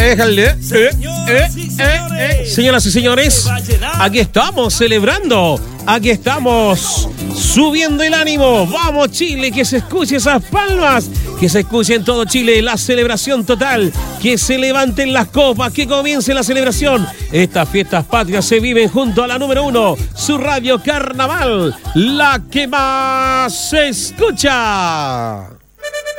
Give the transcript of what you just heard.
Déjale. Señoras y señores, aquí estamos celebrando. Aquí estamos subiendo el ánimo. Vamos, Chile, que se escuchen esas palmas. Que se escuche en todo Chile la celebración total. Que se levanten las copas. Que comience la celebración. Estas fiestas patrias se viven junto a la número 1. Su radio Carnaval. La que más se escucha.